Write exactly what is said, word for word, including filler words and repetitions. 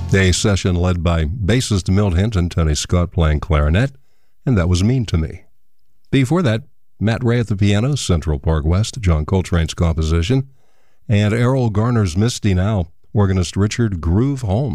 A session led by bassist Milt Hinton, Tony Scott playing clarinet, and That Was Mean to Me. Before that, Matt Ray at the piano, Central Park West, John Coltrane's composition, and Errol Garner's Misty Now, organist Richard Groove Holmes.